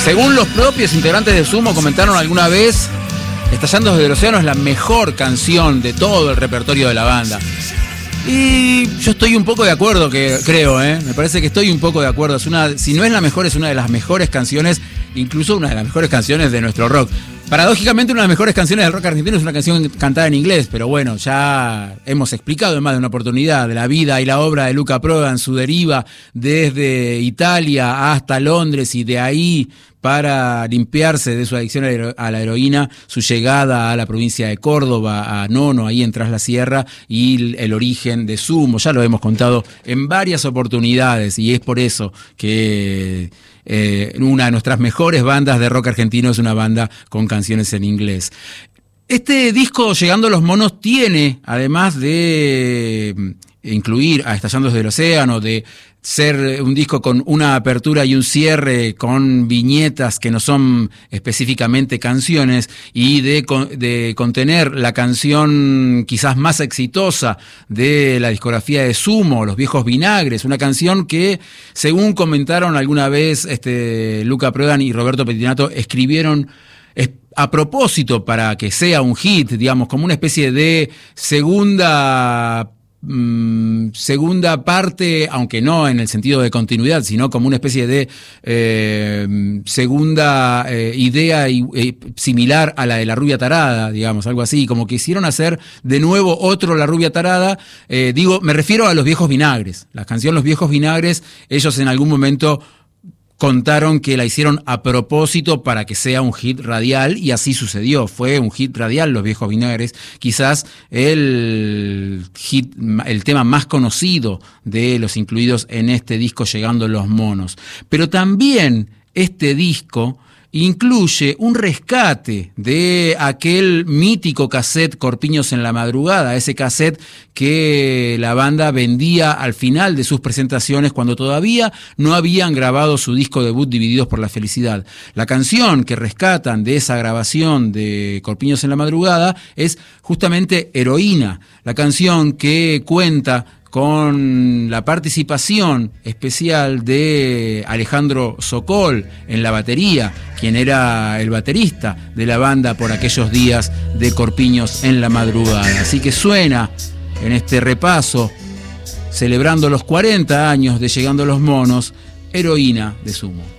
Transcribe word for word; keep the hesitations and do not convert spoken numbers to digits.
Según los propios integrantes de Sumo comentaron alguna vez, Estallando desde el Océano es la mejor canción de todo el repertorio de la banda. Y yo estoy un poco de acuerdo, que creo, ¿eh? Me parece que estoy un poco de acuerdo. Es una, si no es la mejor, es una de las mejores canciones, incluso una de las mejores canciones de nuestro rock. Paradójicamente, una de las mejores canciones del rock argentino es una canción cantada en inglés, pero bueno, ya hemos explicado en más de una oportunidad de la vida y la obra de Luca Prodan, su deriva desde Italia hasta Londres y de ahí para limpiarse de su adicción a la heroína, su llegada a la provincia de Córdoba, a Nono, ahí en Tras la Sierra, y el origen de Sumo. Ya lo hemos contado en varias oportunidades y es por eso que eh, una de nuestras mejores bandas de rock argentino es una banda con canciones en inglés. Este disco, Llegando a los Monos, tiene, además de incluir a Estallando desde el Océano, de ser un disco con una apertura y un cierre con viñetas que no son específicamente canciones, y de, de contener la canción quizás más exitosa de la discografía de Sumo, Los Viejos Vinagres, una canción que, según comentaron alguna vez este, Luca Prodan y Roberto Pettinato, escribieron a propósito para que sea un hit, digamos, como una especie de segunda Mm, segunda parte, aunque no en el sentido de continuidad, sino como una especie de eh, segunda eh, idea y, eh, similar a la de La Rubia Tarada, digamos, algo así, como quisieron hacer de nuevo otro La Rubia Tarada. Eh, digo, me refiero a Los Viejos Vinagres. La canción Los Viejos Vinagres, ellos en algún momento contaron que la hicieron a propósito para que sea un hit radial, y así sucedió. Fue un hit radial, Los Viejos Vinagres, quizás el hit, el tema más conocido de los incluidos en este disco, Llegando a los Monos. Pero también este disco incluye un rescate de aquel mítico cassette Corpiños en la Madrugada, ese cassette que la banda vendía al final de sus presentaciones cuando todavía no habían grabado su disco debut, Divididos por la Felicidad. La canción que rescatan de esa grabación de Corpiños en la Madrugada es justamente Heroína, la canción que cuenta con la participación especial de Alejandro Sokol en la batería, quien era el baterista de la banda por aquellos días de Corpiños en la Madrugada. Así que suena en este repaso, celebrando los cuarenta años de Llegando a los Monos, Heroína de Sumo.